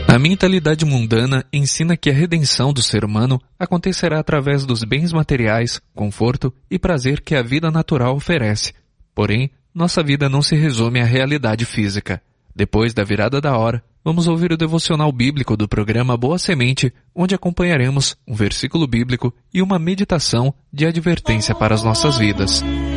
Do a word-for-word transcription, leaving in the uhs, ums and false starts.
A mentalidade mundana ensina que a redenção do ser humano acontecerá através dos bens materiais, conforto e prazer que a vida natural oferece. Porém, nossa vida não se resume à realidade física. Depois da virada da hora, vamos ouvir o devocional bíblico do programa Boa Semente, onde acompanharemos um versículo bíblico e uma meditação de advertência para as nossas vidas.